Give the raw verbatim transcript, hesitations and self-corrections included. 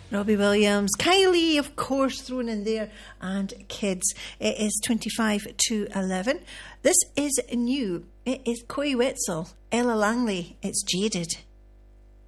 Robbie Williams, Kylie, of course, thrown in there, and Kids. It is twenty-five to eleven. This is new. It is Coy Wetzel, Ella Langley. It's Jaded.